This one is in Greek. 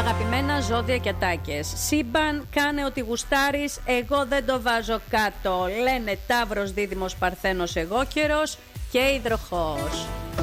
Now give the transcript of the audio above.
Αγαπημένα ζώδια και ατάκες. Σύμπαν, κάνε ό,τι γουστάρεις, εγώ δεν το βάζω κάτω. Λένε Ταύρος, Δίδυμος, Παρθένος, εγώ καιρός και Υδροχόος.